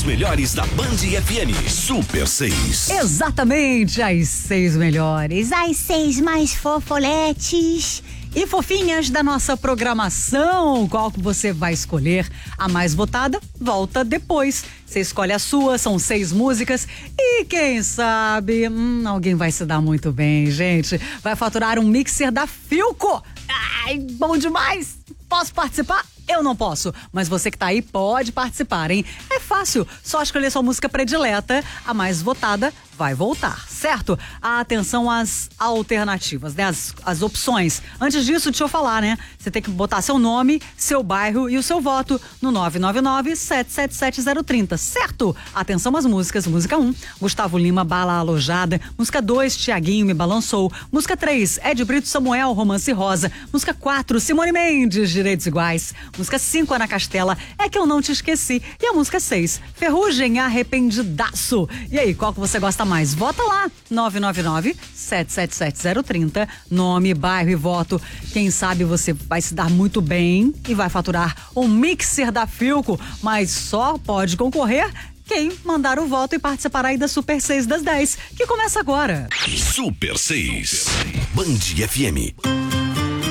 6 melhores da Band FM. Super 6. Exatamente, as 6 melhores, as 6 mais fofoletes e fofinhas da nossa programação. Qual que você vai escolher? A mais votada volta depois. Você escolhe a sua, são 6 músicas e quem sabe alguém vai se dar muito bem, gente. Vai faturar um mixer da Philco. Ai, bom demais! Posso participar? Eu não posso, mas você que tá aí pode participar, hein? É fácil, só escolher sua música predileta, a mais votada vai voltar, certo? Atenção às alternativas, né? As opções. Antes disso, deixa eu falar, né? Você tem que botar seu nome, seu bairro e o seu voto no 999-777-030, certo? Atenção às músicas. Música 1, Gustavo Lima, Bala Alojada. Música 2, Tiaguinho, Me Balançou. Música 3, Ed Brito Samuel, Romance Rosa. Música 4, Simone Mendes, Direitos Iguais. Música 5, Ana Castela, É Que Eu Não Te Esqueci. E a música 6, Ferrugem, Arrependidaço. E aí, qual que você gosta mais? Vota lá, 999-777-030, nome, bairro e voto. Quem sabe você vai se dar muito bem e vai faturar um mixer da Philco, mas só pode concorrer quem mandar o voto e participar aí da Super 6 das 10, que começa agora. Super 6, Band FM.